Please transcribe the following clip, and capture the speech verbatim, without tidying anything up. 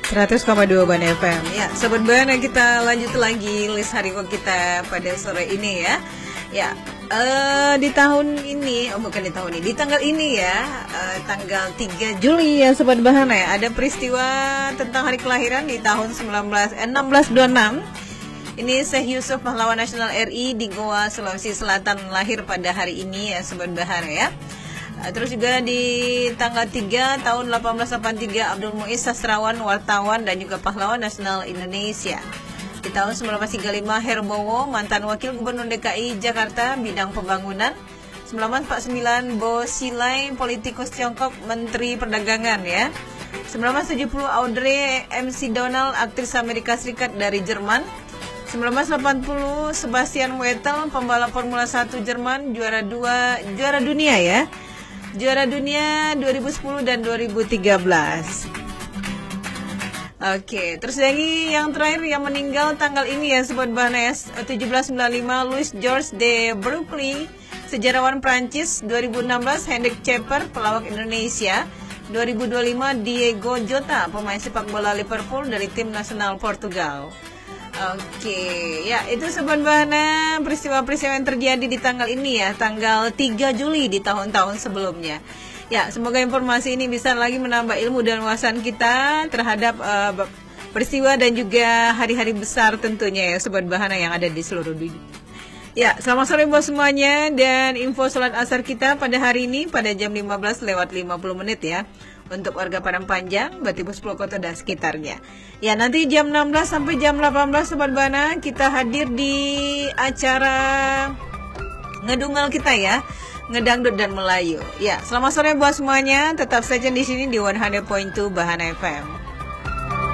seratus koma dua Ban F M. Ya, Sobat Ban, kita lanjut lagi list hariwang kita pada sore ini ya. Ya, uh, di tahun ini, oh bukan di tahun ini, di tanggal ini ya, uh, tanggal tiga Juli ya Sobat Bahana ya, ada peristiwa tentang hari kelahiran di tahun enam belas dua puluh enam. Ini Syekh Yusuf, pahlawan nasional R I di Goa, Sulawesi Selatan, lahir pada hari ini ya Sobat Bahana ya. Terus juga di tanggal tiga tahun delapan belas delapan puluh tiga Abdul Muiz, sastrawan, wartawan, dan juga pahlawan nasional Indonesia. Di tahun sembilan belas tiga puluh lima Herbowo, mantan wakil gubernur D K I Jakarta bidang pembangunan. Sembilan belas empat puluh sembilan Bo Xilai, politikus Tiongkok, menteri perdagangan ya. Sembilan belas tujuh puluh Audrey McDonald, aktris Amerika Serikat dari Jerman. Sembilan belas delapan puluh Sebastian Vettel, pembalap Formula satu Jerman, juara dua juara dunia ya. Juara dunia dua ribu sepuluh dan dua ribu tiga belas. Oke, terus lagi yang terakhir yang meninggal tanggal ini ya Sobat Banes, tujuh belas sembilan puluh lima Louis Georges de Broglie, sejarawan Prancis. Dua ribu enam belas Hendrik Ceper, pelawak Indonesia. Dua ribu dua puluh lima Diego Jota, pemain sepak bola Liverpool dari tim nasional Portugal. Oke, ya itu Sobat Bahana peristiwa-peristiwa yang terjadi di tanggal ini ya, tanggal tiga Juli di tahun-tahun sebelumnya. Ya, semoga informasi ini bisa lagi menambah ilmu dan wawasan kita terhadap uh, peristiwa dan juga hari-hari besar tentunya ya Sobat Bahana yang ada di seluruh dunia. Ya, selamat sore buat semuanya, dan info sholat asar kita pada hari ini pada jam lima belas lewat lima puluh menit ya. Untuk warga Padang Panjang, Batibus Pulau Koto dan sekitarnya. Ya, nanti jam enam belas sampai jam delapan belas Sobat Bana kita hadir di acara ngedunggal kita ya, ngedangdut dan Melayu. Ya, selamat sore buat semuanya. Tetap saja di sini di seratus koma dua Bahana F M.